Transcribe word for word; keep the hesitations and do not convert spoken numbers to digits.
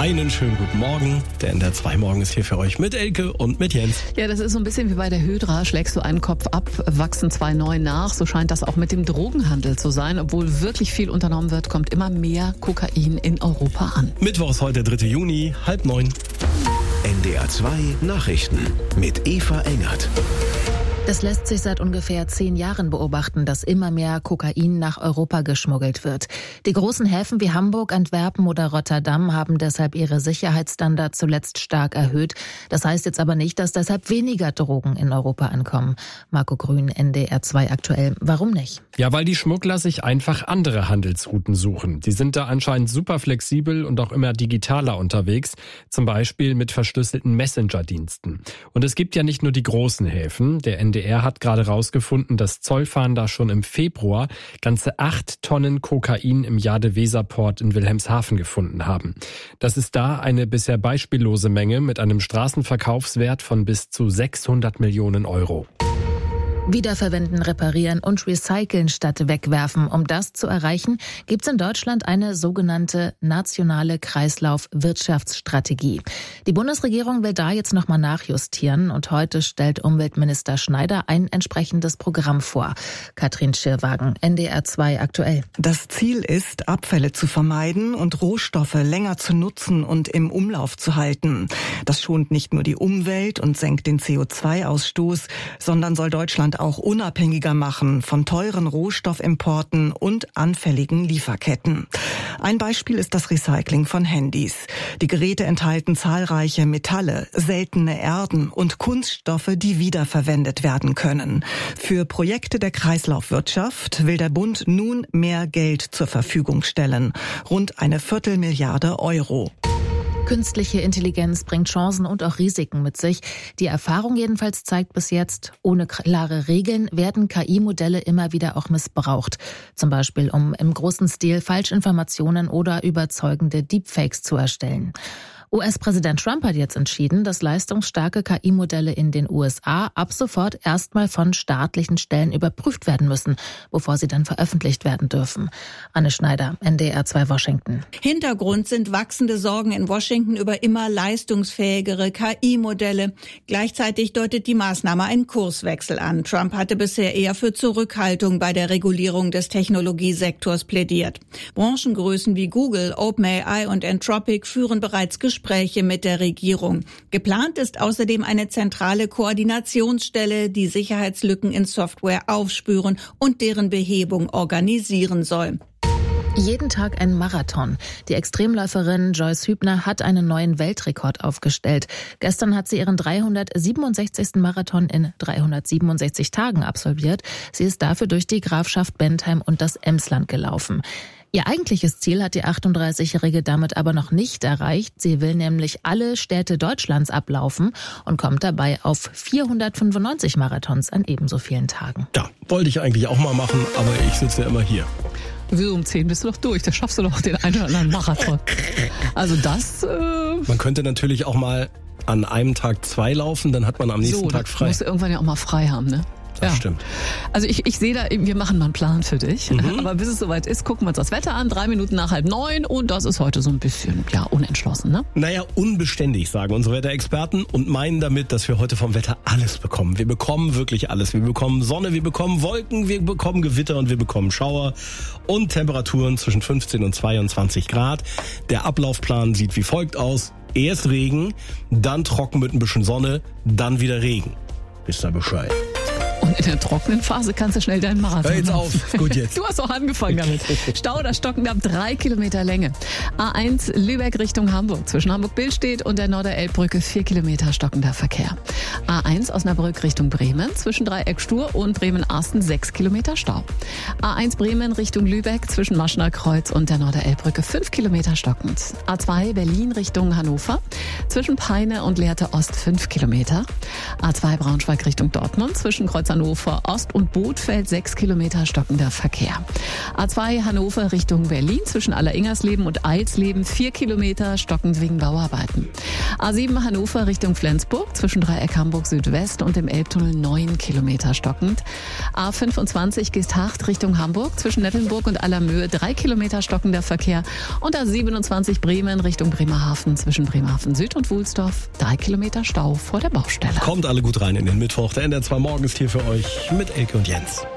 Einen schönen guten Morgen. Der N D R zwei Morgen ist hier für euch mit Elke und mit Jens. Ja, das ist so ein bisschen wie bei der Hydra. Schlägst du einen Kopf ab, wachsen zwei neu nach. So scheint das auch mit dem Drogenhandel zu sein. Obwohl wirklich viel unternommen wird, kommt immer mehr Kokain in Europa an. Mittwoch ist heute der dritte Juni, halb neun. N D R zwei Nachrichten mit Eva Engert. Es lässt sich seit ungefähr zehn Jahren beobachten, dass immer mehr Kokain nach Europa geschmuggelt wird. Die großen Häfen wie Hamburg, Antwerpen oder Rotterdam haben deshalb ihre Sicherheitsstandards zuletzt stark erhöht. Das heißt jetzt aber nicht, dass deshalb weniger Drogen in Europa ankommen. Marco Grün, N D R zwei aktuell. Warum nicht? Ja, weil die Schmuggler sich einfach andere Handelsrouten suchen. Die sind da anscheinend super flexibel und auch immer digitaler unterwegs. Zum Beispiel mit verschlüsselten Messenger-Diensten. Und es gibt ja nicht nur die großen Häfen. Der N D R hat gerade rausgefunden, dass Zollfahnder schon im Februar ganze acht Tonnen Kokain im Jade-Weser-Port in Wilhelmshaven gefunden haben. Das ist da eine bisher beispiellose Menge mit einem Straßenverkaufswert von bis zu sechshundert Millionen Euro. Wiederverwenden, reparieren und recyceln statt wegwerfen. Um das zu erreichen, gibt es in Deutschland eine sogenannte nationale Kreislaufwirtschaftsstrategie. Die Bundesregierung will da jetzt nochmal nachjustieren und heute stellt Umweltminister Schneider ein entsprechendes Programm vor. Katrin Schirwagen, N D R zwei aktuell. Das Ziel ist, Abfälle zu vermeiden und Rohstoffe länger zu nutzen und im Umlauf zu halten. Das schont nicht nur die Umwelt und senkt den C O zwei Ausstoß, sondern soll Deutschland auch unabhängiger machen von teuren Rohstoffimporten und anfälligen Lieferketten. Ein Beispiel ist das Recycling von Handys. Die Geräte enthalten zahlreiche Metalle, seltene Erden und Kunststoffe, die wiederverwendet werden können. Für Projekte der Kreislaufwirtschaft will der Bund nun mehr Geld zur Verfügung stellen. Rund eine Viertelmilliarde Euro. Künstliche Intelligenz bringt Chancen und auch Risiken mit sich. Die Erfahrung jedenfalls zeigt bis jetzt, ohne klare Regeln werden K I-Modelle immer wieder auch missbraucht. Zum Beispiel, um im großen Stil Falschinformationen oder überzeugende Deepfakes zu erstellen. U S-Präsident Trump hat jetzt entschieden, dass leistungsstarke K I-Modelle in den U S A ab sofort erstmal von staatlichen Stellen überprüft werden müssen, bevor sie dann veröffentlicht werden dürfen. Anne Schneider, N D R zwei Washington. Hintergrund sind wachsende Sorgen in Washington über immer leistungsfähigere K I-Modelle. Gleichzeitig deutet die Maßnahme einen Kurswechsel an. Trump hatte bisher eher für Zurückhaltung bei der Regulierung des Technologiesektors plädiert. Branchengrößen wie Google, OpenAI und Anthropic führen bereits Gespräche Gespräche mit der Regierung. Geplant ist außerdem eine zentrale Koordinationsstelle, die Sicherheitslücken in Software aufspüren und deren Behebung organisieren soll. Jeden Tag ein Marathon. Die Extremläuferin Joyce Hübner hat einen neuen Weltrekord aufgestellt. Gestern hat sie ihren dreihundertsiebenundsechzigsten Marathon in dreihundertsiebenundsechzig Tagen absolviert. Sie ist dafür durch die Grafschaft Bentheim und das Emsland gelaufen. Ihr eigentliches Ziel hat die achtunddreißigjährige damit aber noch nicht erreicht. Sie will nämlich alle Städte Deutschlands ablaufen und kommt dabei auf vierhundertfünfundneunzig Marathons an ebenso vielen Tagen. Ja, wollte ich eigentlich auch mal machen, aber ich sitze ja immer hier. Wieso um zehn bist du doch durch, da schaffst du doch den einen oder anderen Marathon. Also das... Äh Man könnte natürlich auch mal an einem Tag zwei laufen, dann hat man am nächsten so, Tag frei. Du musst irgendwann ja auch mal frei haben, ne? Das ja. stimmt. Also ich, ich sehe da, wir machen mal einen Plan für dich. Mhm. Aber bis es soweit ist, gucken wir uns das Wetter an. Drei Minuten nach halb neun und das ist heute so ein bisschen, ja, unentschlossen, ne? Naja, unbeständig, sagen unsere Wetterexperten und meinen damit, dass wir heute vom Wetter alles bekommen. Wir bekommen wirklich alles. Wir bekommen Sonne, wir bekommen Wolken, wir bekommen Gewitter und wir bekommen Schauer und Temperaturen zwischen fünfzehn und zweiundzwanzig Grad. Der Ablaufplan sieht wie folgt aus. Erst Regen, dann trocken mit ein bisschen Sonne, dann wieder Regen. Wisst ihr Bescheid? Und in der trockenen Phase kannst du schnell deinen Marathon Hör jetzt auf, gut jetzt. Du hast auch angefangen damit. Stau oder Stocken ab drei Kilometer Länge. A eins Lübeck Richtung Hamburg. Zwischen Hamburg-Billstedt und der Norderelbbrücke vier Kilometer stockender Verkehr. A eins Osnabrück Richtung Bremen. Zwischen Dreieck-Stur und Bremen-Asten sechs Kilometer Stau. A eins Bremen Richtung Lübeck. Zwischen Maschner Kreuz und der Norderelbbrücke fünf Kilometer stockend. A zwei Berlin Richtung Hannover. Zwischen Peine und Lehrte Ost fünf Kilometer. A zwei Braunschweig Richtung Dortmund. Zwischen Kreuz Hannover Ost und Bothfeld sechs Kilometer stockender Verkehr. A zwei Hannover Richtung Berlin zwischen Alleringers-Leben und Eilsleben vier Kilometer stockend wegen Bauarbeiten. A sieben Hannover Richtung Flensburg zwischen Dreieck Hamburg Südwest und dem Elbtunnel neun Kilometer stockend. A fünfundzwanzig Geesthacht Richtung Hamburg zwischen Nettelnburg und Allermöhe drei Kilometer stockender Verkehr. Und A siebenundzwanzig Bremen Richtung Bremerhaven zwischen Bremerhaven Süd und Wuhlsdorf drei Kilometer Stau vor der Baustelle. Kommt alle gut rein in den Mittwoch. Der N D R zwei Morgen ist hier für euch mit Elke und Jens.